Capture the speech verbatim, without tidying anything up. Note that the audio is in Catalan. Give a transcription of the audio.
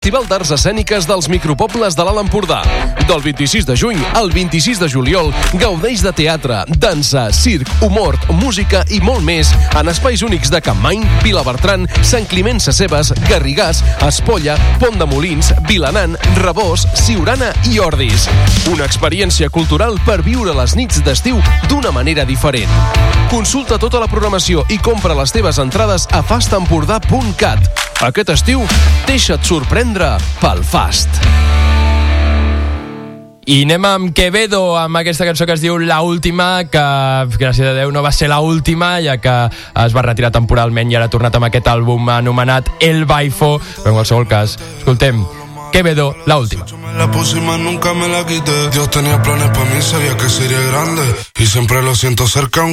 Festival d'Arts Escèniques dels Micropobles de l'Alt Empordà. Del vint-i-sis de juny al vint-i-sis de juliol, gaudeix de teatre, dansa, circ, humor, música i molt més en espais únics de Capmany, Vilabertran, Sant Climent Sescebes, Garrigàs, Espolla, Pont de Molins, Vilanant, Rabós, Siurana i Ordis. Una experiència cultural per viure les nits d'estiu d'una manera diferent. Consulta tota la programació i compra les teves entrades a fast empordà punt cat. Aquest estiu, deixa't sorprendre pel Fast. I anem amb Quevedo, amb aquesta cançó que es diu La Última, que gràcies a Déu no va ser la última, ja que es va retirar temporalment i ara ha tornat amb aquest àlbum anomenat El Baifo. Però en qualsevol cas, escoltem Quevedo, La Última. La próxima nunca me la quité. Dios tenía planes para mí, sabía que sería grande y siempre lo siento cerca.